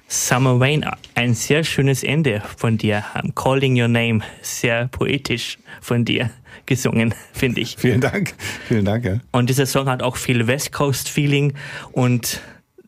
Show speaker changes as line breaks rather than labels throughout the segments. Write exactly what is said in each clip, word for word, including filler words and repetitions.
Summer Rain, ein sehr schönes Ende von dir. I'm Calling Your Name, sehr poetisch von dir gesungen, finde ich.
Vielen Dank, vielen Dank. Ja.
Und dieser Song hat auch viel West Coast Feeling und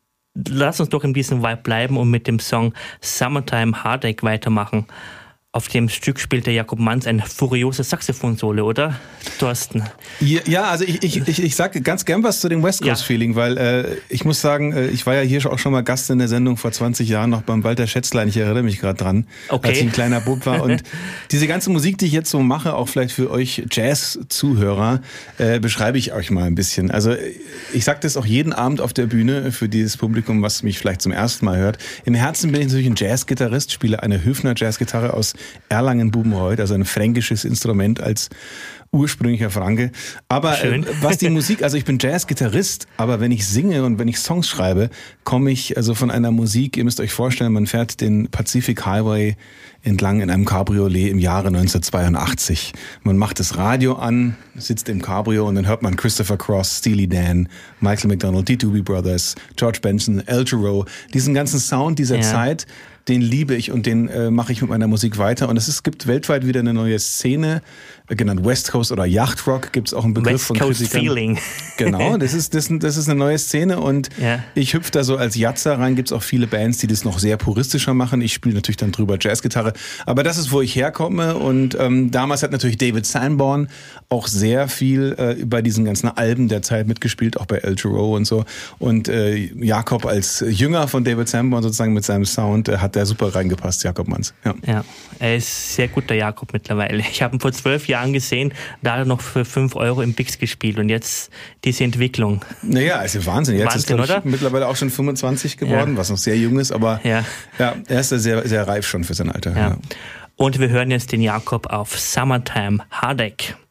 lass uns doch in diesem Vibe bleiben und mit dem Song Summertime Heartache weitermachen. Auf dem Stück spielt der Jakob Manz ein furioses Saxophon-Solo, oder, Thorsten?
Ja, also ich, ich, ich, ich sage ganz gern was zu dem West Coast Feeling, weil äh, ich muss sagen, äh, ich war ja hier auch schon mal Gast in der Sendung vor zwanzig Jahren noch beim Walter Schätzlein, ich erinnere mich gerade dran, okay. als ich ein kleiner Bub war. Und diese ganze Musik, die ich jetzt so mache, auch vielleicht für euch Jazz-Zuhörer, äh, beschreibe ich euch mal ein bisschen. Also ich sage das auch jeden Abend auf der Bühne für dieses Publikum, was mich vielleicht zum ersten Mal hört. Im Herzen bin ich natürlich ein Jazz-Gitarrist, spiele eine Höfner-Jazz-Gitarre aus Erlangen-Bubenreuth, also ein fränkisches Instrument als ursprünglicher Franke. Aber äh, was die Musik, also ich bin Jazz-Gitarrist, aber wenn ich singe und wenn ich Songs schreibe, komme ich also von einer Musik, ihr müsst euch vorstellen, man fährt den Pacific Highway entlang in einem Cabriolet im Jahre neunzehnhundertzweiundachtzig. Man macht das Radio an, sitzt im Cabrio und dann hört man Christopher Cross, Steely Dan, Michael McDonald, die Doobie Brothers, George Benson, El Giro, diesen ganzen Sound dieser ja. Zeit, den liebe ich und den äh, mache ich mit meiner Musik weiter. Und es, ist, es gibt weltweit wieder eine neue Szene, äh, genannt West Coast oder Yacht Rock, gibt es auch einen Begriff
West
von
Coast
Kritikern.
Feeling.
Genau, das ist, das, das ist eine neue Szene und ja. ich hüpfe da so als Jatzer rein. Gibt es auch viele Bands, die das noch sehr puristischer machen. Ich spiele natürlich dann drüber Jazzgitarre. Aber das ist, wo ich herkomme. Und ähm, damals hat natürlich David Sanborn auch sehr viel äh, bei diesen ganzen Alben der Zeit mitgespielt, auch bei El Giro und so. Und äh, Jakob als Jünger von David Sanborn sozusagen mit seinem Sound äh, hat der super reingepasst, Jakob Manz. Ja.
ja, er ist sehr guter Jakob mittlerweile. Ich habe ihn vor zwölf Jahren gesehen, da hat er noch für fünf Euro im Bix gespielt und jetzt diese Entwicklung.
Naja, ist Wahnsinn. Jetzt
Wahnsinn,
ist er mittlerweile auch schon fünfundzwanzig geworden, ja. was noch sehr jung ist, aber ja, ja er ist sehr, sehr reif schon für sein Alter.
Ja.
Ja.
Und wir hören jetzt den Jakob auf Summertime Heartache.